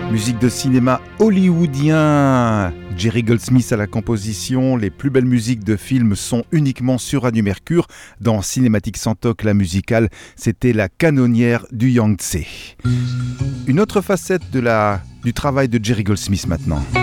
Musique de cinéma hollywoodien. Jerry Goldsmith à la composition. Les plus belles musiques de films sont uniquement sur Radio Mercure. Dans Cinématique sans toc, la musicale, c'était la canonnière du Yangtze. Une autre facette du travail de Jerry Goldsmith maintenant.